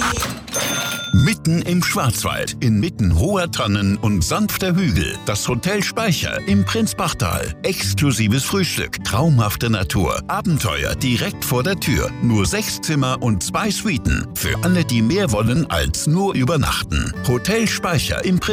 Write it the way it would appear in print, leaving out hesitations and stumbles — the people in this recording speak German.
Mitten im Schwarzwald, inmitten hoher Tannen und sanfter Hügel. Das Hotel Speicher im Prinzbachtal. Exklusives Frühstück, traumhafte Natur, Abenteuer direkt vor der Tür. Nur 6 Zimmer und 2 Suiten. Für alle, die mehr wollen als nur übernachten. Hotel Speicher im Prinzbachtal.